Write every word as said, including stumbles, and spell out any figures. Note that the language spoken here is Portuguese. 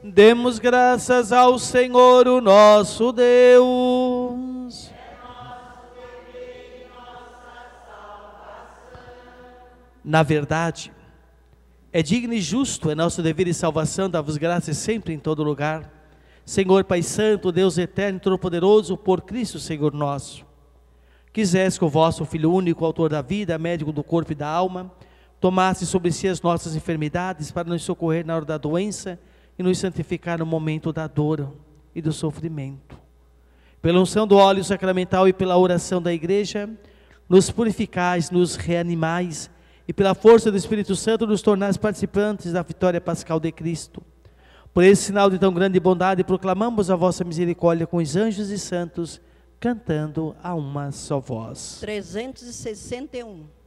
Demos graças ao Senhor, o nosso Deus. Na verdade, é digno e justo, é nosso dever e salvação dar-vos graças sempre em todo lugar. Senhor Pai Santo, Deus eterno e todo-poderoso, por Cristo Senhor nosso. Quisesse que o vosso Filho único, autor da vida, médico do corpo e da alma, tomasse sobre si as nossas enfermidades para nos socorrer na hora da doença e nos santificar no momento da dor e do sofrimento. Pela unção do óleo sacramental e pela oração da igreja, nos purificais, nos reanimais e pela força do Espírito Santo nos tornais participantes da vitória pascal de Cristo. Por esse sinal de tão grande bondade, proclamamos a vossa misericórdia com os anjos e santos, cantando a uma só voz. trezentos e sessenta e um.